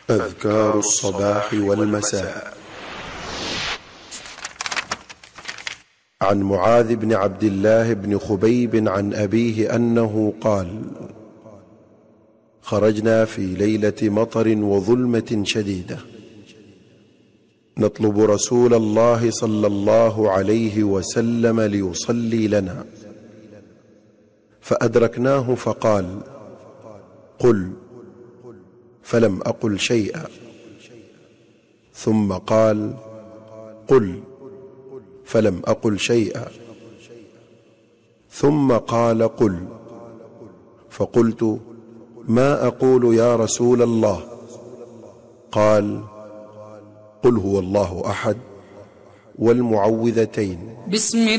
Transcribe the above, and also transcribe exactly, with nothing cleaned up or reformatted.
أذكار الصباح والمساء. عن معاذ بن عبد الله بن خبيب عن أبيه أنه قال: خرجنا في ليلة مطر وظلمة شديدة نطلب رسول الله صلى الله عليه وسلم ليصلي لنا، فأدركناه فقال: قل، فلم أقل شيئا، ثم قال: قل، فلم أقل شيئا، ثم قال: قل، فقلت: ما أقول يا رسول الله؟ قال: قل هو الله أحد والمعوذتين. بسم